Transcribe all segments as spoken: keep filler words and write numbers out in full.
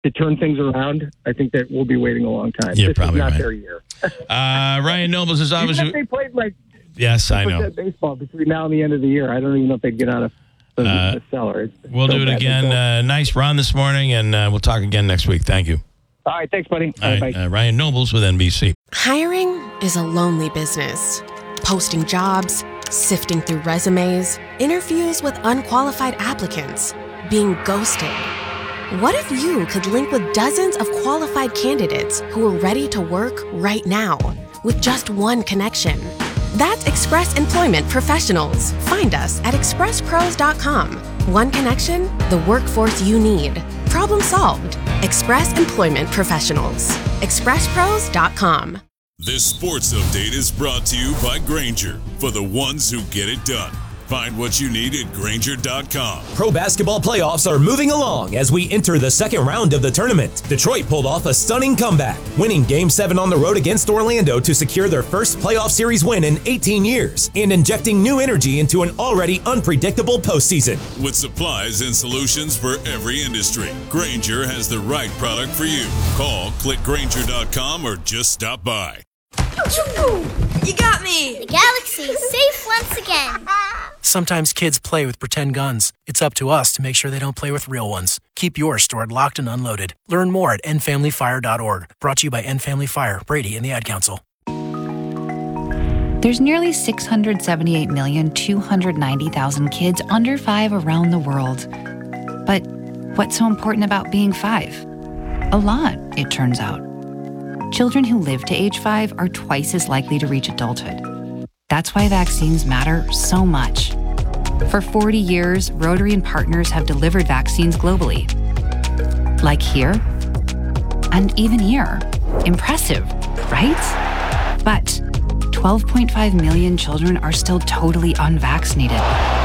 to turn things around, I think that we'll be waiting a long time. You're this probably is not right. their year. uh, Ryan Nobles is obviously. They played like yes, I know. baseball between now and the end of the year. I don't even know if they'd get out of the, Uh, the cellar. It's We'll so do it bad. again. Uh, nice run this morning, and uh, we'll talk again next week. Thank you. All right, thanks, buddy. All right, Bye. uh, Ryan Nobles with N B C. Hiring is a lonely business. Posting jobs, sifting through resumes, interviews with unqualified applicants, being ghosted. What if you could link with dozens of qualified candidates who are ready to work right now with just one connection? That's Express Employment Professionals. Find us at express pros dot com. One connection, the workforce you need. Problem solved. Express Employment Professionals. express pros dot com. This sports update is brought to you by Grainger, for the ones who get it done. Find what you need at Grainger dot com. Pro basketball playoffs are moving along as we enter the second round of the tournament. Detroit pulled off a stunning comeback, winning Game seven on the road against Orlando to secure their first playoff series win in eighteen years and injecting new energy into an already unpredictable postseason. With supplies and solutions for every industry, Grainger has the right product for you. Call, click Grainger dot com, or just stop by. You got me! The galaxy is safe once again. Sometimes kids play with pretend guns. It's up to us to make sure they don't play with real ones. Keep yours stored locked and unloaded. Learn more at end family fire dot org. Brought to you by End Family Fire, Brady, and the Ad Council. There's nearly six hundred seventy-eight million, two hundred ninety thousand kids under five around the world. But what's so important about being five? A lot, it turns out. Children who live to age five are twice as likely to reach adulthood. That's why vaccines matter so much. For forty years, Rotary and partners have delivered vaccines globally. Like here, and even here. Impressive, right? But twelve point five million children are still totally unvaccinated.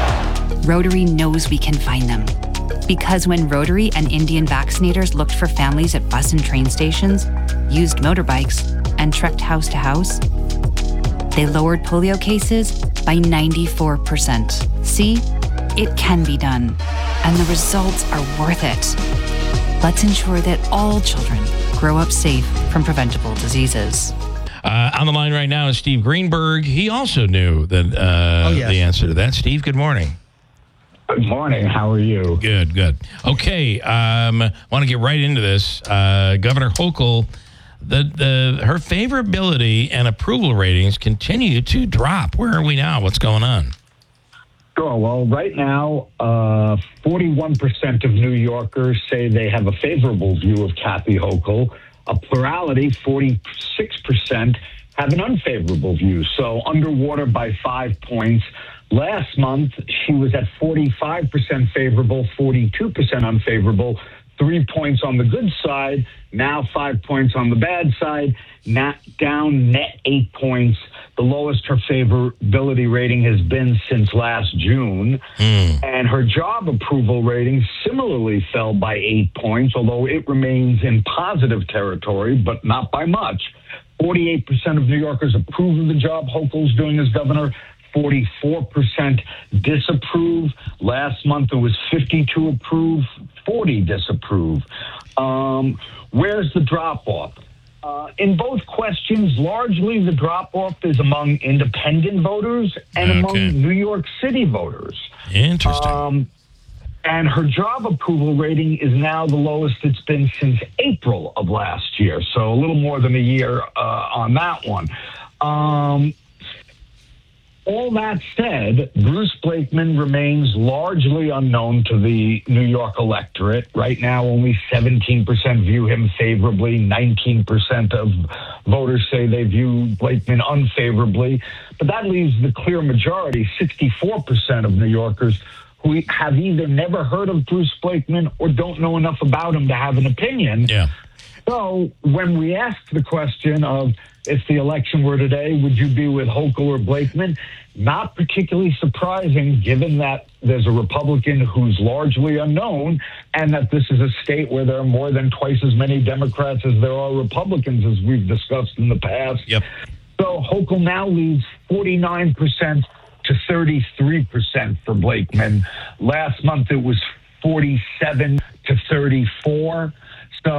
Rotary knows we can find them. Because when Rotary and Indian vaccinators looked for families at bus and train stations, used motorbikes, and trekked house to house, they lowered polio cases by ninety-four percent. See, it can be done, and the results are worth it. Let's ensure that all children grow up safe from preventable diseases. Uh, on the line right now is Steve Greenberg. He also knew that uh, Oh, yes. the answer to that. Steve, good morning. Good morning. How are you? Good, good. Okay, um, want to get right into this. Uh, Governor Hochul, the the her favorability and approval ratings continue to drop. Where are we now? What's going on? Sure. Well, right now, uh, forty-one percent of New Yorkers say they have a favorable view of Kathy Hochul. A plurality, forty-six percent, have an unfavorable view. So underwater by five points. Last month, she was at forty-five percent favorable, forty-two percent unfavorable, three points on the good side, now five points on the bad side, not down net eight points. The lowest her favorability rating has been since last June. Mm. And her job approval rating similarly fell by eight points, although it remains in positive territory, but not by much. forty-eight percent of New Yorkers approve of the job Hochul's doing as governor. forty-four percent disapprove. Last month it was fifty-two approve, forty disapprove. Um, where's the drop-off? Uh, in both questions, largely the drop-off is among independent voters and Okay. among New York City voters. Interesting. Um, and her job approval rating is now the lowest it's been since April of last year, so a little more than a year uh, on that one. Um, all that said, Bruce Blakeman remains largely unknown to the New York electorate. Right now, only seventeen percent view him favorably. nineteen percent of voters say they view Blakeman unfavorably. But that leaves the clear majority, sixty-four percent of New Yorkers, who have either never heard of Bruce Blakeman or don't know enough about him to have an opinion. Yeah. So when we ask the question of if the election were today, would you be with Hochul or Blakeman? Not particularly surprising, given that there's a Republican who's largely unknown and that this is a state where there are more than twice as many Democrats as there are Republicans, as we've discussed in the past. Yep. So Hochul now leads forty-nine percent to thirty-three percent for Blakeman. Last month it was forty-seven to thirty-four. So